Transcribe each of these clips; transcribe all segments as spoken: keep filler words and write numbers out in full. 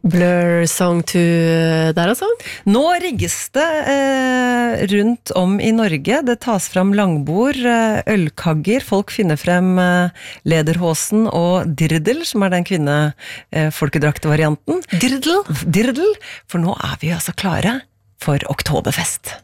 Blur Song to der altså. Nå rigges det eh, rundt om i Norge. Det tas fram langbord, eh, ølkagger, folk finner frem eh, lederhosen og dirdel, som er den kvinne-folkedraktvarianten. Eh, dirdel? Dirdel, for nå er vi altså klare for oktoberfest.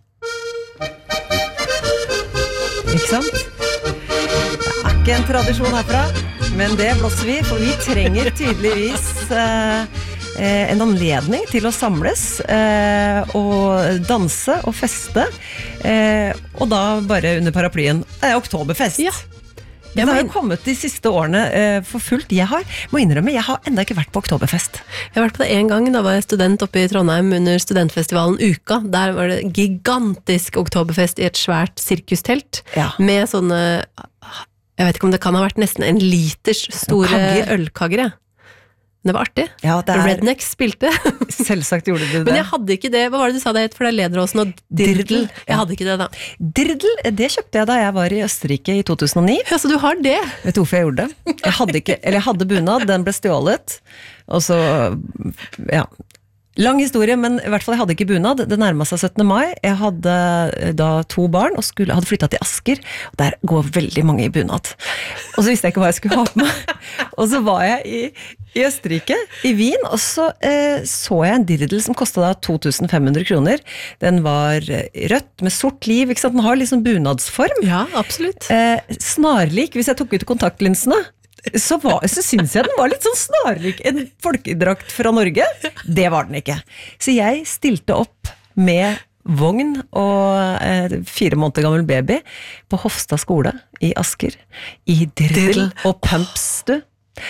Ikke sant? Det er ikke en tradisjon herfra, men det blåser vi, for vi trenger tydeligvis eh, en anledning til å samles eh, og danse og feste, eh, og da bare under paraplyen. Det er oktoberfest. Ja. Det har jo kommet de siste årene eh, for fullt. Jeg har, må innrømme, jeg har enda ikke vært på oktoberfest. Jeg har vært på det en gang, da var jeg student oppe i Trondheim under studentfestivalen Uka. Der var det gigantisk oktoberfest i et svært sirkustelt, ja. Med sånne, jeg vet ikke om det kan ha vært nesten en liters store ølkagger, ja. Det var artig. Ja, det er... Rednecks spilte. Selvsagt gjorde du det. Men jeg hadde ikke det. Hva var det du sa det het? For det er lederåsen og dirdel. Jeg hadde ikke det da. Dirdel, det kjøpte jeg da jeg var i Østerrike i to tusen og ni. Ja, så du har det? Vet du hvorfor jeg gjorde det? Jeg hadde ikke, eller jeg hadde bunad, den ble stjålet. Og så, ja... Lang historie, men i hvert fall jeg hadde ikke bunad. Det nærmet seg syttende mai. Jeg hadde da to barn og skulle, hadde flyttet til Asker. Og der går veldig mange i bunad. Og så visste jeg ikke hva jeg skulle ha på meg. Og så var jeg i, i Østerrike, i Wien, og så eh, så jeg en dirdel som kostet da to tusen fem hundre kroner. Den var rødt med sort liv, ikke sant? Den har liksom bunadsform. Ja, absolutt. Eh, snarlik, hvis jeg tok ut kontaktlinsene. Så, var, så synes jeg den var litt sånn snarlik en folkedrakt fra Norge. Det var den ikke. Så jeg stilte opp med vogn og eh, fire måneder gammel baby på Hofstad skole i Asker, i dirdel og pumps, du.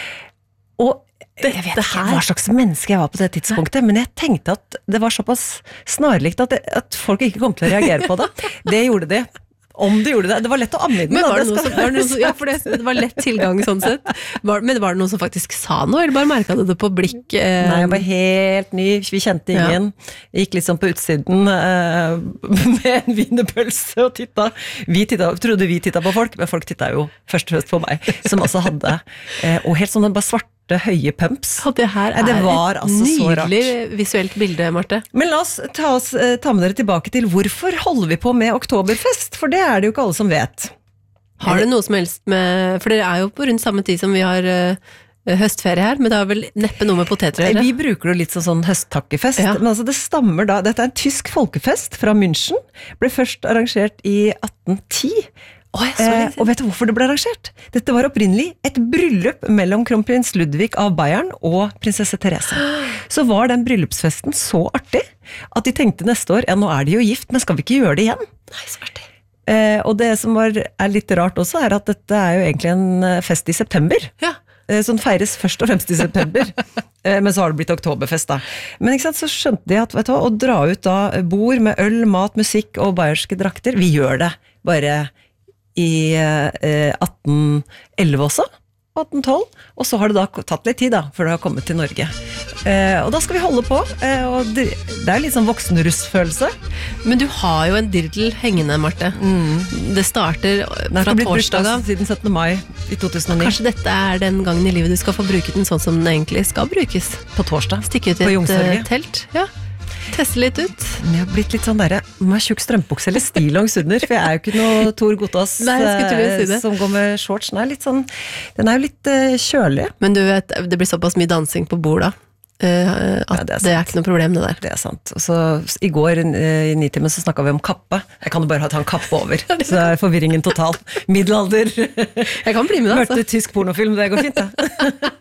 Og jeg vet ikke hva slags menneske jeg var på det tidspunktet, men jeg tenkte at det var såpass snarlikt at, det, at folk ikke kom til å reagere på det. Det gjorde de. Om du gjorde det. Det var lett å amme den. Men var det, det, som, var det, som, ja, for det, det var lett tilgang sånn sett. Var, men var det noen som faktisk sa noe, eller bare merket du det på blikk? Eh? Nei, jeg var helt ny, vi kjente ingen. Jeg gikk liksom på utsiden eh, med en wienerpølse og titta. Vi titta, trodde vi titta på folk, men folk titta jo først og fremst på meg, som også hadde, eh, og helt sånn bare svart høye pumps. Og det her er det var et altså nydelig visuelt bilde, Marte. Men la oss ta, oss ta med dere tilbake til hvorfor holder vi på med oktoberfest, for det er det jo ikke alle som vet. Har det noe som helst med, for det er jo på rundt samme tid som vi har uh, høstferie her, men det har vel neppe noe med poteter å gjøre? Vi bruker det litt som sånn høsttakkefest, ja. Men altså det stammer da, dette er en tysk folkefest fra München, ble først arrangert i atten ti, Oh, eh, og vet du hvorfor det ble arrangert? Dette var opprinnelig et bryllup mellom kronprins Ludvig av Bayern og prinsesse Therese. Så var den bryllupsfesten så artig at de tenkte neste år, ja nå er de jo gift, men skal vi ikke gjøre det igjen? Nei, så artig. Eh, og det som var, er litt rart også, er at dette er jo egentlig en fest i september. Ja. Eh, som feires først og fremst i september. eh, men så har det blitt oktoberfest da. Men ikke sant, så skjønte de at, vet du hva, å dra ut da bord med øl, mat, musikk og bayerske drakter, vi gjør det bare i eh, atten elleve også, atten tolv, og så har det da tatt litt tid da, før det har kommet til Norge. Eh, og da skal vi holde på, eh, og det, det er litt sånn voksenrussfølelse. Men du har jo en dirdel hengende, Marte. Mm. Det starter fra torsdag av. Siden syttende mai i to tusen og ni. Kanskje dette er den gangen i livet du skal få bruke den sånn som den egentlig skal brukes. På torsdag. Stikke ut i et telt. Ja. Teste litt ut. Jeg har blitt litt sånn der, med tjukk strømpukse eller stillongs under, for jeg er jo ikke noe Tor Gotas Nei, si som går med shorts. Den er litt sånn, den er jo litt uh, kjølig. Men du vet, det blir såpass mye dansing på bord da, uh, at ja, det, er det er ikke noe problem det der. Det er sant. Og så i går uh, i nitimen så snakket vi om kappe. Jeg kan jo bare ta en kappe over, så er forvirringen total. Middelalder. Jeg kan bli med da. Mørte tysk pornofilm, det går fint da.